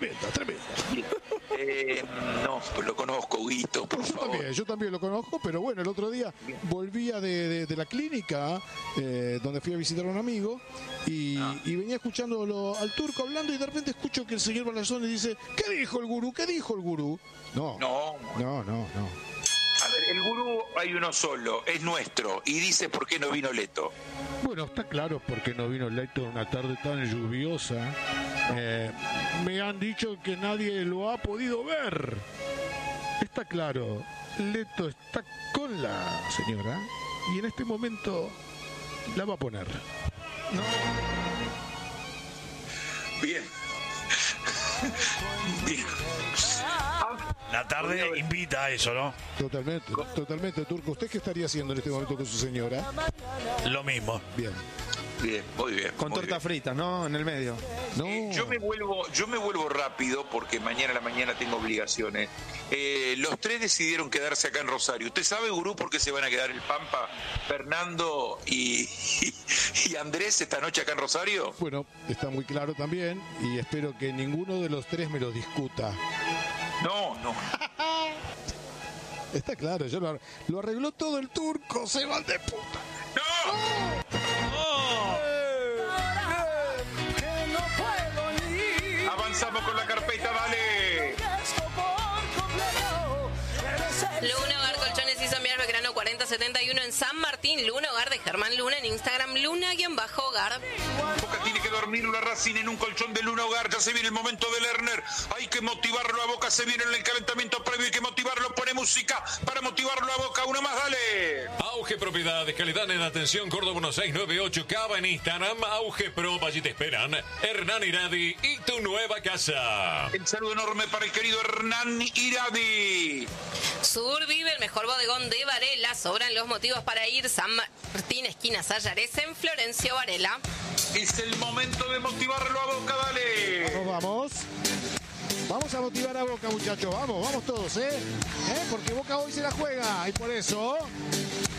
tremenda. No, pues lo conozco, Huguito, por favor. Yo también lo conozco, pero bueno, el otro día volvía de la clínica donde fui a visitar a un amigo y venía escuchándolo al Turco hablando y de repente escucho que el señor Balazón le dice, ¿qué dijo el gurú? No. A ver, el gurú hay uno solo, es nuestro, y dice por qué no vino Leto. Bueno, está claro por qué no vino Leto una tarde tan lluviosa. Me han dicho que nadie lo ha podido ver. Está claro, Leto está con la señora y en este momento la va a poner. Bien. La tarde invita a eso, ¿no? Totalmente, Turco. ¿Usted qué estaría haciendo en este momento con su señora? Lo mismo. Bien, muy bien. Con torta frita, ¿no? En el medio. No. Yo me vuelvo rápido porque mañana a la mañana tengo obligaciones. Los tres decidieron quedarse acá en Rosario. ¿Usted sabe, gurú, por qué se van a quedar el Pampa, Fernando y Andrés esta noche acá en Rosario? Bueno, está muy claro también y espero que ninguno de los tres me lo discuta. No. Está claro, yo lo arregló todo el Turco, se va de puta. ¡No! Avanzamos con la carpeta, dale. Luna Hogar Colchones y Zambiar Belgrano 4071 en San Martín. Luna Hogar de Germán Luna en Instagram. Luna-Hogar. Boca tiene que dormir una Racing en un colchón de Luna Hogar. Ya se viene el momento de Lerner. Hay que motivarlo a Boca. Se viene en el calentamiento previo. Hay que motivarlo. Pone música para motivarlo a Boca. Una más, dale. Auge Propiedades, calidad en atención. Córdoba 1698. Cava en Instagram. Auge Pro. Allí te esperan Hernán Iradi y tu nueva casa. El saludo enorme para el querido Hernán Iradi. Survive, el mejor bodegón de Varela. Sobran los motivos para ir. San Martín, esquina Sayares, en Florencio Varela. Es el momento de motivarlo a Boca, dale. Vamos a motivar a Boca, muchachos. Vamos todos, porque Boca hoy se la juega. Y por eso